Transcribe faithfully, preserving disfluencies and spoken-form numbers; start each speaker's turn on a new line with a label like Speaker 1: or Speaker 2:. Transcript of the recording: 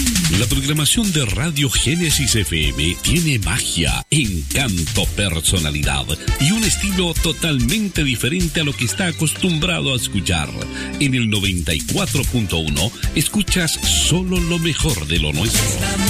Speaker 1: La programación de Radio Génesis F M tiene magia, encanto, personalidad y un estilo totalmente diferente a lo que está acostumbrado a escuchar. En el noventa y cuatro punto uno escuchas solo lo mejor de lo nuestro.